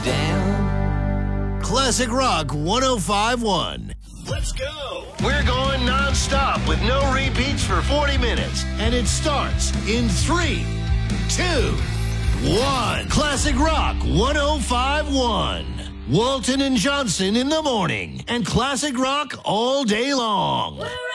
Down. Classic Rock 105.1. Let's go. We're going non-stop with no repeats for 40 minutes. And it starts in 3, 2, 1. Classic Rock 105.1. Walton and Johnson in the morning. And Classic Rock all day long.